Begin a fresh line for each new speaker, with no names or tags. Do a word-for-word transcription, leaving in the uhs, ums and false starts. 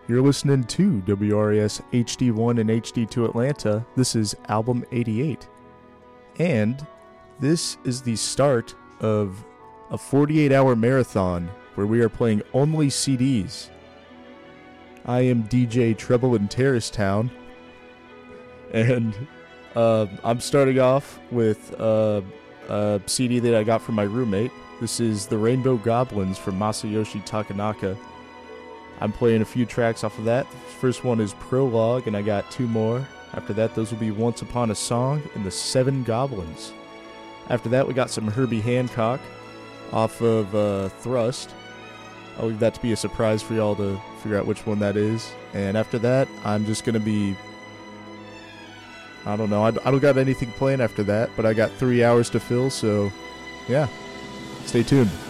You're listening to W R A S H D one and H D two Atlanta. This is Album eighty-eight. And this is the start of a forty-eight hour marathon where we are playing only C Ds. I am D J Treble in Terrace Town. And uh, I'm starting off with uh, a C D that I got from my roommate. This is The Rainbow Goblins from Masayoshi Takanaka. I'm playing a few tracks off of that. The first one is Prologue, and I got two more. After that, those will be Once Upon a Song and The Seven Goblins. After that, we got some Herbie Hancock off of uh, Thrust. I'll leave that to be a surprise for y'all to figure out which one that is. And after that, I'm just going to be... I don't know. I, I don't got anything planned after that, but I got three hours to fill, so yeah. Stay tuned.